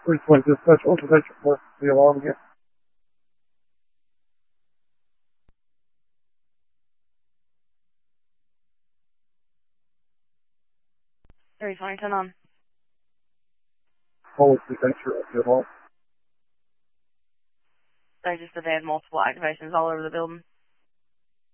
320 dispatch, ultimate report the alarm again. 320, turn on. Holy thanks for the alarm. They just said they had multiple activations all over the building.